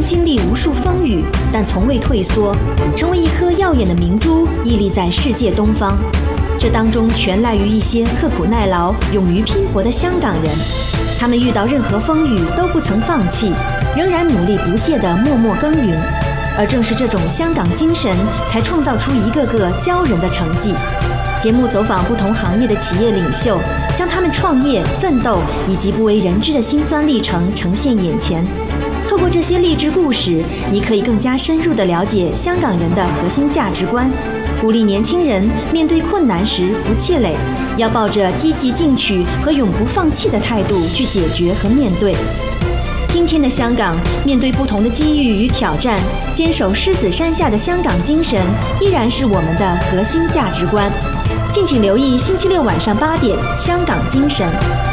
经历无数风雨，但从未退缩，成为一颗耀眼的明珠，屹立在世界东方。这当中全赖于一些刻苦耐劳、勇于拼搏的香港人，他们遇到任何风雨都不曾放弃，仍然努力不懈地默默耕耘。而正是这种香港精神，才创造出一个个骄人的成绩。节目走访不同行业的企业领袖，将他们创业、奋斗以及不为人知的辛酸历程呈现眼前。透过这些励志故事，你可以更加深入地了解香港人的核心价值观，鼓励年轻人面对困难时不气馁，要抱着积极进取和永不放弃的态度去解决和面对。今天的香港，面对不同的机遇与挑战，坚守狮子山下的香港精神依然是我们的核心价值观。敬请留意星期六晚上8点《香港精神》。